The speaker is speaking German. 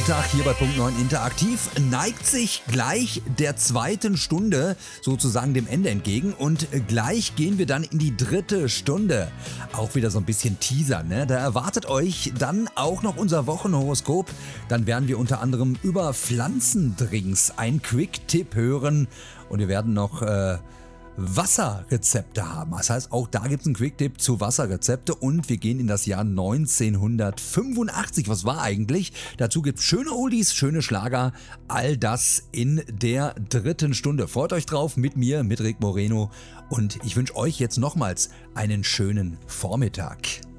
Vormittag hier bei Punkt 9 Interaktiv neigt sich gleich der zweiten Stunde sozusagen dem Ende entgegen und gleich gehen wir dann in die dritte Stunde. Auch wieder so ein bisschen Teaser, ne? Da erwartet euch dann auch noch unser Wochenhoroskop. Dann werden wir unter anderem über Pflanzendrinks einen Quick-Tipp hören und wir werden noch Wasserrezepte haben. Das heißt, auch da gibt es einen Quick-Tipp zu Wasserrezepte und wir gehen in das Jahr 1985. Was war eigentlich? Dazu gibt es schöne Oldies, schöne Schlager. All das in der dritten Stunde. Freut euch drauf mit mir, mit Rick Moreno. Und ich wünsche euch jetzt nochmals einen schönen Vormittag.